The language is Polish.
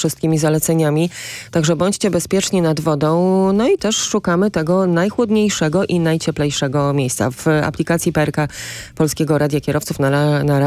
wszystkimi zaleceniami. Także bądźcie bezpieczni nad wodą. No i też szukamy tego najchłodniejszego i najcieplejszego miejsca. W aplikacji PRK Polskiego Radia Kierowców na